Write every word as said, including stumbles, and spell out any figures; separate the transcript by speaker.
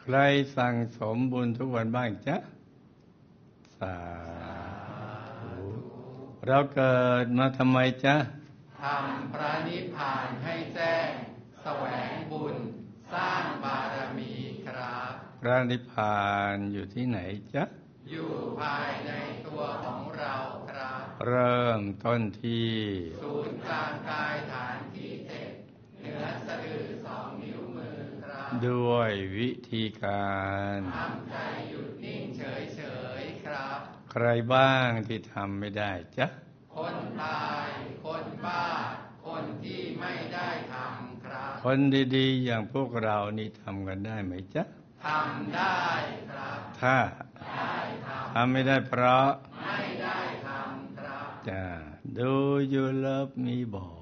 Speaker 1: ใครสั่งสมบุญทุกวันบ้างจ๊ะสาธุเราเกิดมาทำไมจ๊ะ
Speaker 2: ทำพระนิพพานให้แจ้งแสวงบุญสร้างบารมีครับ
Speaker 1: พระนิพพานอยู่ที่ไหนจ๊ะ
Speaker 2: อยู่ภายในตัวของเราครับ
Speaker 1: เริ่มต้นที่
Speaker 2: ศูนย์กลางกายฐานที่เจ็ดเหนือสะดือสองนิ้วมือครับ
Speaker 1: ด้วยวิธีการ
Speaker 2: ทำใจหยุดนิ่งเฉยๆครับ
Speaker 1: ใครบ้างที่ทำไม่ได้จ๊ะ
Speaker 2: คนตายคนบ้าคนที่ไม่ได้ทำครับ
Speaker 1: คนดีๆอย่างพวกเรานี่ทำกันได้ไหมจ๊ะ
Speaker 2: ทำได้ครับ
Speaker 1: ถ้า
Speaker 2: ได้ทำ
Speaker 1: ทำไม่ได้เพราะ
Speaker 2: ไม่ได้ทำครับ
Speaker 1: จ้า Do you love me boy